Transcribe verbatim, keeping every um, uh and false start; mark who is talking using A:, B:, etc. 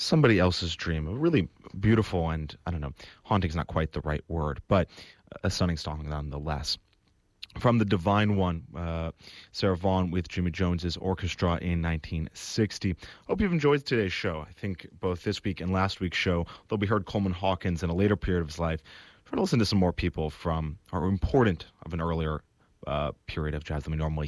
A: somebody else's dream. A really beautiful and, I don't know, haunting is not quite the right word, but a stunning song nonetheless. From the Divine One, uh, Sarah Vaughan with Jimmy Jones's orchestra in nineteen sixty. Hope you've enjoyed today's show. I think both this week and last week's show, though we heard Coleman Hawkins in a later period of his life, try to listen to some more people from, or important of an earlier uh, period of jazz than we normally